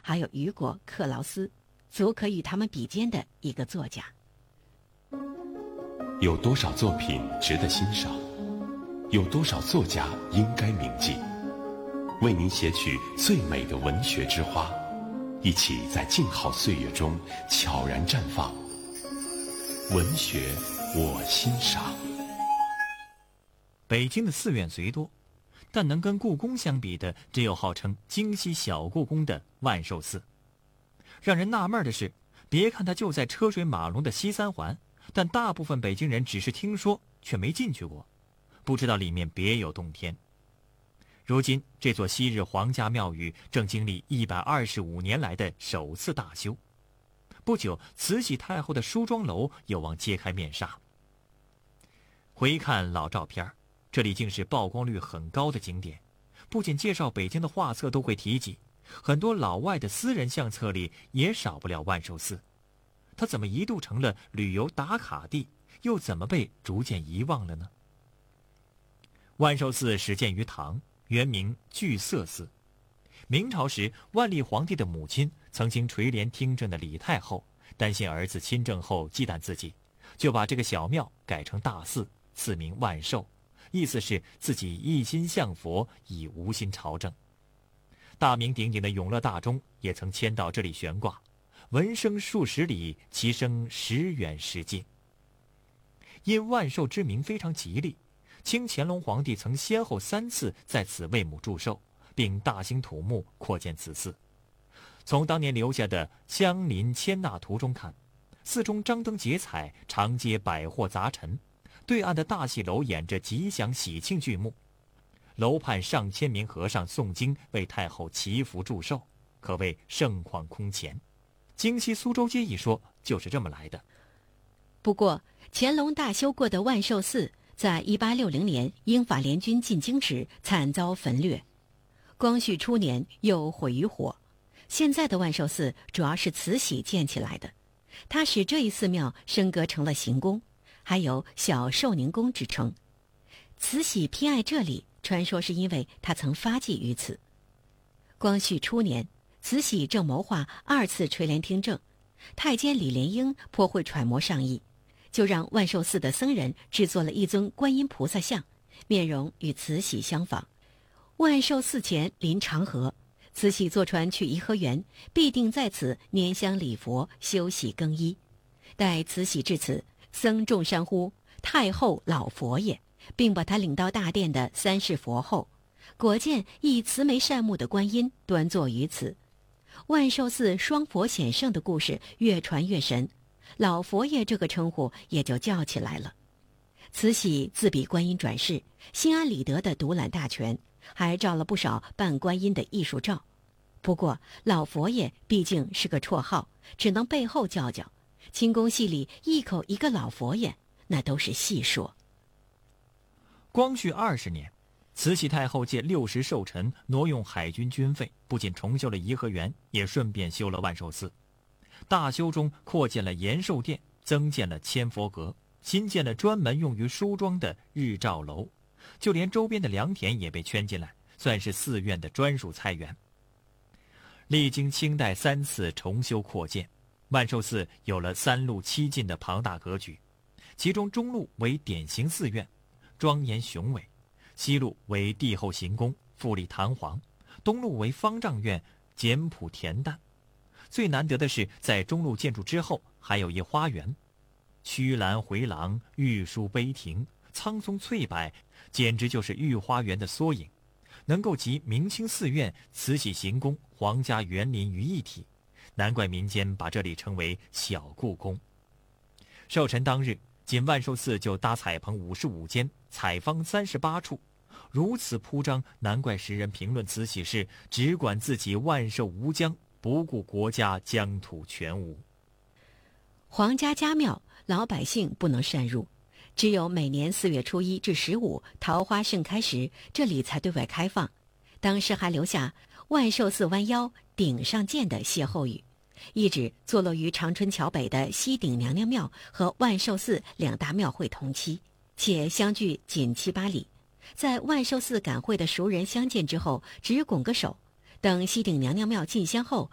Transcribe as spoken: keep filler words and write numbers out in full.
还有雨果·克劳斯，足可与他们比肩的一个作家。 有多少作品值得欣赏？有多少作家应该铭记？为您写取最美的文学之花，一起在静好岁月中悄然绽放。文学我欣赏。 北京的寺院虽多，但能跟故宫相比的，只有号称京西小故宫的万寿寺。让人纳闷的是，别看它就在车水马龙的西三环，但大部分北京人只是听说，却没进去过，不知道里面别有洞天。如今这座昔日皇家庙宇正经历一百二十五年来的首次大修，不久慈禧太后的梳妆楼有望揭开面纱。回看老照片，这里竟是曝光率很高的景点，不仅介绍北京的画册都会提及，很多老外的私人相册里也少不了万寿寺。它怎么一度成了旅游打卡地，又怎么被逐渐遗忘了呢？万寿寺始建于唐，原名聚色寺。明朝时，万历皇帝的母亲曾经垂帘听政的李太后，担心儿子亲政后忌惮自己，就把这个小庙改成大寺，赐名万寿，意思是自己一心向佛，已无心朝政。大名鼎鼎的永乐大钟也曾迁到这里悬挂，闻声数十里，其声时远时近。因万寿之名非常吉利，清乾隆皇帝曾先后三次在此为母祝寿，并大兴土木扩建此寺。从当年留下的相邻迁纳图中看，寺中张灯结彩，长街百货杂陈，对岸的大戏楼演着吉祥喜庆剧目，楼畔上千名和尚诵经为太后祈福祝寿，可谓盛况空前。京西苏州街一说就是这么来的。 不过乾隆大修过的万寿寺在一八六零年英法联军进京时惨遭焚掠，光绪初年又毁于火。现在的万寿寺主要是慈禧建起来的，它使这一寺庙升格成了行宫，还有小寿宁宫之称。慈禧偏爱这里，传说是因为她曾发迹于此。光绪初年，慈禧正谋划二次垂帘听政，太监李莲英颇会揣摩上意，就让万寿寺的僧人制作了一尊观音菩萨像，面容与慈禧相仿。万寿寺前临长河，慈禧坐船去颐和园，必定在此拈香礼佛，休息更衣。待慈禧至此，僧众山呼太后老佛爷，并把他领到大殿的三世佛后，果见一慈眉善目的观音端坐于此。万寿寺双佛显圣的故事越传越神，老佛爷这个称呼也就叫起来了。慈禧自比观音转世，心安理得地独揽大权，还照了不少扮观音的艺术照。不过老佛爷毕竟是个绰号，只能背后叫叫，清宫戏里一口一个老佛爷，那都是戏说。 光绪二十年，慈禧太后借六十寿辰挪用海军军费，不仅重修了颐和园，也顺便修了万寿寺。大修中扩建了延寿殿，增建了千佛阁，新建了专门用于梳妆的日照楼，就连周边的良田也被圈进来，算是寺院的专属菜园。历经清代三次重修扩建，万寿寺有了三路七进的庞大格局，其中中路为典型寺院，庄严雄伟；西路为帝后行宫，富丽堂皇；东路为方丈院，简朴恬淡。最难得的是，在中路建筑之后还有一花园，曲栏回廊，玉树碑亭，苍松翠柏，简直就是御花园的缩影，能够集明清寺院、慈禧行宫、皇家园林于一体，难怪民间把这里称为小故宫。寿辰当日，仅万寿寺就搭彩棚五十五间，彩坊三十八处，如此铺张，难怪时人评论慈禧是只管自己万寿无疆，不顾国家疆土全无。 皇家家庙，老百姓不能擅入，只有每年四月初一至十五桃花盛开时，这里才对外开放。当时还留下万寿寺弯腰顶上见的歇后语，意指坐落于长春桥北的西顶娘娘庙和万寿寺两大庙会同期，且相距仅七八里。在万寿寺赶会的熟人相见之后，只拱个手，等西顶娘娘庙进香后，